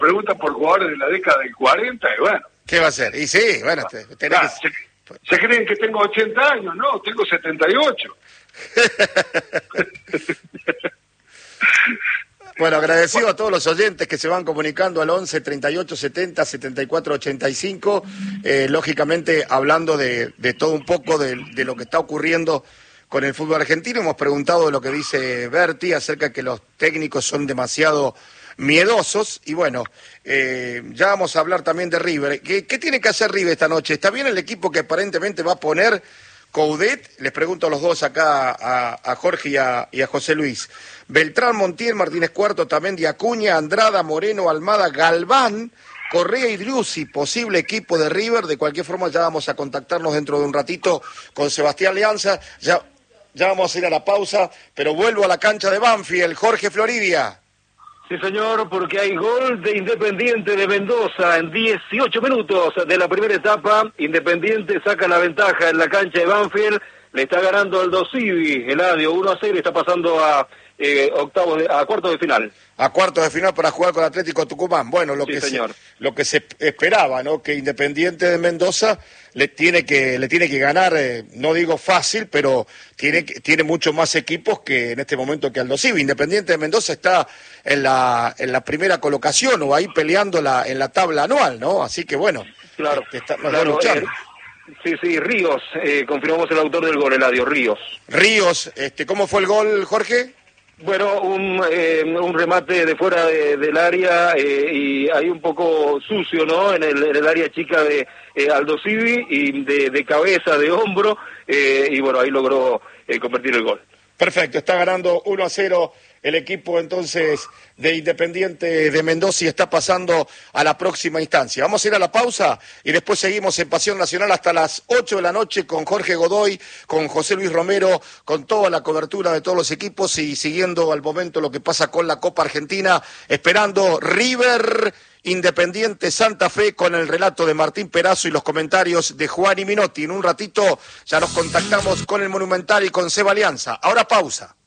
preguntan por jugadores de la década del 40 y bueno. ¿Qué va a hacer? Y sí, bueno, tenés se creen que tengo 80 años, no, tengo 78. Bueno, agradecido a todos los oyentes que se van comunicando al 11 38 70 74 85, lógicamente hablando de todo un poco de lo que está ocurriendo con el fútbol argentino. Hemos preguntado de lo que dice Berti acerca de que los técnicos son demasiado miedosos y bueno, ya vamos a hablar también de River. ¿Qué tiene que hacer River esta noche? ¿Está bien el equipo que aparentemente va a poner Coudet? Les pregunto a los dos acá, a Jorge y a José Luis. Beltrán, Montiel, Martínez Cuarto, Tamendi, Acuña, Andrada, Moreno, Almada, Galván, Correa y Driussi, posible equipo de River. De cualquier forma ya vamos a contactarnos dentro de un ratito con Sebastián Leanza. Ya vamos a ir a la pausa, pero vuelvo a la cancha de Banfield. Jorge Floridia. Sí, señor, porque hay gol de Independiente de Mendoza en 18 minutos de la primera etapa. Independiente saca la ventaja en la cancha de Banfield. Le está ganando Aldo Civi, Eladio 1-0, está pasando a cuartos de final. A cuartos de final para jugar con Atlético Tucumán. Bueno, lo que se esperaba, ¿no? Que Independiente de Mendoza le tiene que ganar, no digo fácil, pero tiene mucho más equipos que en este momento que Aldo Civi. Independiente de Mendoza está en la primera colocación o ahí peleando en la tabla anual, ¿no? Así que bueno, claro, está luchando. Sí, Ríos, confirmamos el autor del gol, Eladio, Ríos. Ríos, ¿cómo fue el gol, Jorge? Bueno, un remate de fuera del área y ahí un poco sucio, ¿no? En el área chica de Aldo Civi y de cabeza, de hombro, y bueno, ahí logró convertir el gol. Perfecto, está ganando 1-0 el equipo entonces de Independiente de Mendoza y está pasando a la próxima instancia. Vamos a ir a la pausa y después seguimos en Pasión Nacional hasta las 8 de la noche con Jorge Godoy, con José Luis Romero, con toda la cobertura de todos los equipos y siguiendo al momento lo que pasa con la Copa Argentina, esperando River Independiente Santa Fe con el relato de Martín Perazo y los comentarios de Juan y Minotti. En un ratito ya nos contactamos con el Monumental y con Seba Alianza. Ahora pausa.